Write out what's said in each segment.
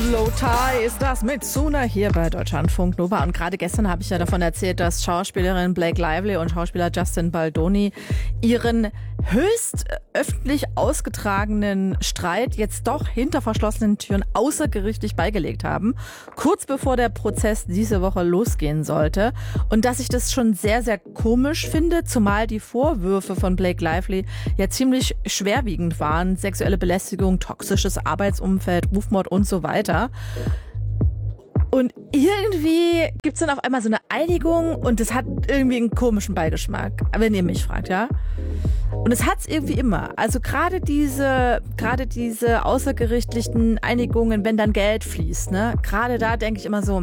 Low Tie ist das mit Suna hier bei Deutschlandfunk Nova. Und gerade gestern habe ich ja davon erzählt, dass Schauspielerin Blake Lively und Schauspieler Justin Baldoni ihren höchst öffentlich ausgetragenen Streit jetzt doch hinter verschlossenen Türen außergerichtlich beigelegt haben, kurz bevor der Prozess diese Woche losgehen sollte. Und dass ich das schon sehr, sehr komisch finde, zumal die Vorwürfe von Blake Lively ja ziemlich schwerwiegend waren. Sexuelle Belästigung, toxisches Arbeitsumfeld, Rufmord und so weiter. Und irgendwie gibt's dann auf einmal so eine Einigung und das hat irgendwie einen komischen Beigeschmack, wenn ihr mich fragt, ja. Und es hat's irgendwie immer. Also gerade diese außergerichtlichen Einigungen, wenn dann Geld fließt, ne, gerade da denke ich immer so,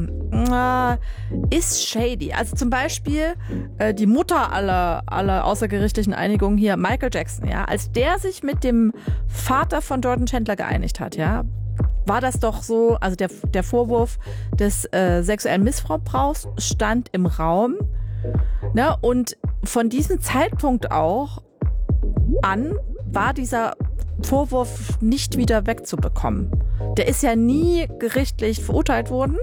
ist shady. Also zum Beispiel die Mutter aller außergerichtlichen Einigungen hier, Michael Jackson, ja, als der sich mit dem Vater von Jordan Chandler geeinigt hat, ja, war das doch so, also der Vorwurf des sexuellen Missbrauchs stand im Raum, ne, und von diesem Zeitpunkt auch an war dieser Vorwurf nicht wieder wegzubekommen. Der ist ja nie gerichtlich verurteilt worden,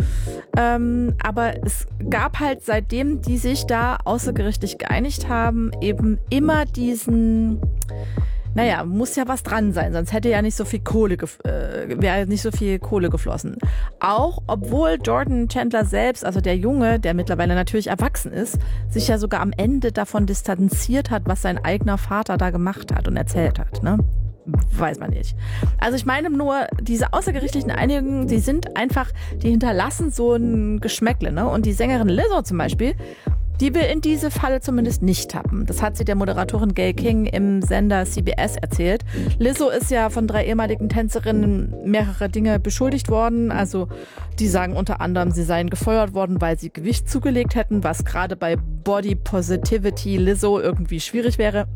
aber es gab halt, seitdem die sich da außergerichtlich geeinigt haben, eben immer diesen, naja, muss ja was dran sein, sonst hätte ja nicht so viel wäre nicht so viel Kohle geflossen. Auch obwohl Jordan Chandler selbst, also der Junge, der mittlerweile natürlich erwachsen ist, sich ja sogar am Ende davon distanziert hat, was sein eigener Vater da gemacht hat und erzählt hat, ne? Weiß man nicht. Also ich meine nur, diese außergerichtlichen Einigungen, die hinterlassen so ein Geschmäckle, ne? Und die Sängerin Lizzo zum Beispiel, die will in diese Falle zumindest nicht tappen. Das hat sie der Moderatorin Gayle King im Sender CBS erzählt. Lizzo ist ja von 3 ehemaligen Tänzerinnen mehrere Dinge beschuldigt worden. Also die sagen unter anderem, sie seien gefeuert worden, weil sie Gewicht zugelegt hätten, was gerade bei Body Positivity Lizzo irgendwie schwierig wäre.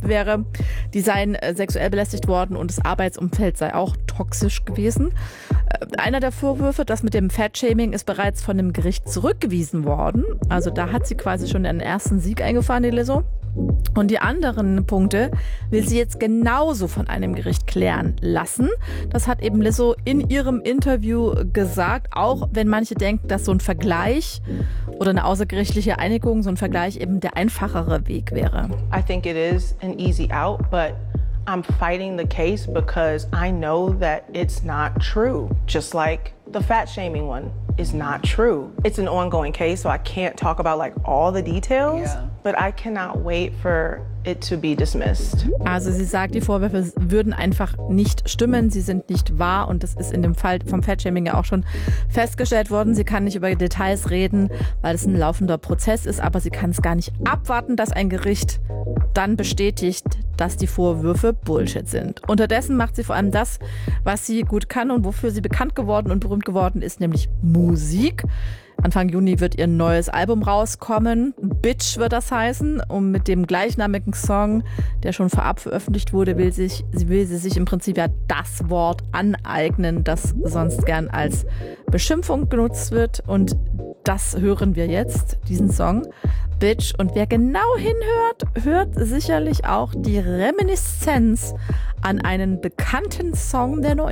Die seien sexuell belästigt worden und das Arbeitsumfeld sei auch toxisch gewesen. Einer der Vorwürfe, das mit dem Fat-Shaming, ist bereits von dem Gericht zurückgewiesen worden. Also da hat sie quasi schon den ersten Sieg eingefahren, die Lizzo. Und die anderen Punkte will sie jetzt genauso von einem Gericht klären lassen. Das hat eben Lizzo in ihrem Interview gesagt, auch wenn manche denken, dass so ein Vergleich oder eine außergerichtliche Einigung, so ein Vergleich eben der einfachere Weg wäre. I think it is an easy out, but I'm fighting the case because I know that it's not true. Just like the fat shaming one is not true. It's an ongoing case, so I can't talk about like all the details, but I cannot wait for it to be dismissed. Also sie sagt, die Vorwürfe würden einfach nicht stimmen, sie sind nicht wahr und das ist in dem Fall vom Fatshaming ja auch schon festgestellt worden. Sie kann nicht über Details reden, weil es ein laufender Prozess ist, aber sie kann es gar nicht abwarten, dass ein Gericht dann bestätigt, dass die Vorwürfe Bullshit sind. Unterdessen macht sie vor allem das, was sie gut kann und wofür sie bekannt geworden und berühmt geworden ist, nämlich Musik. Anfang Juni wird ihr neues Album rauskommen. Bitch wird das heißen. Und mit dem gleichnamigen Song, der schon vorab veröffentlicht wurde, will sie sich im Prinzip ja das Wort aneignen, das sonst gern als Beschimpfung genutzt wird. Und das hören wir jetzt, diesen Song, Bitch. Und wer genau hinhört, hört sicherlich auch die Reminiszenz an einen bekannten Song der